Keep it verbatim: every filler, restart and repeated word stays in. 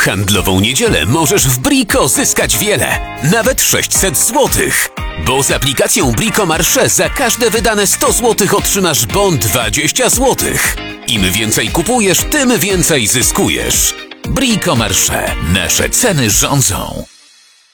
handlową niedzielę możesz w Brico zyskać wiele, nawet sześćset złotych. Bo z aplikacją Brico Marché za każde wydane sto złotych otrzymasz bon dwadzieścia złotych. Im więcej kupujesz, tym więcej zyskujesz. Brico Marché. Nasze ceny rządzą.